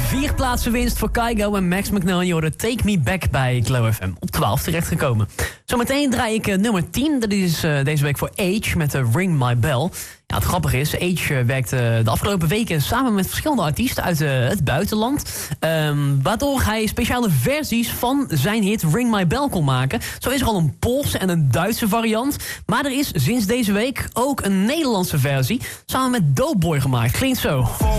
4 plaatsen winst voor Kygo en Max McNally. Je hoorde Take Me Back bij Glow FM. Op 12 terechtgekomen. Zometeen draai ik nummer 10. Dat is deze week voor Age met Ring My Bell. Ja, het grappige is, Age werkte de afgelopen weken samen met verschillende artiesten uit het buitenland. Waardoor hij speciale versies van zijn hit Ring My Bell kon maken. Zo is er al een Poolse en een Duitse variant. Maar er is sinds deze week ook een Nederlandse versie samen met Doughboy gemaakt. Klinkt zo.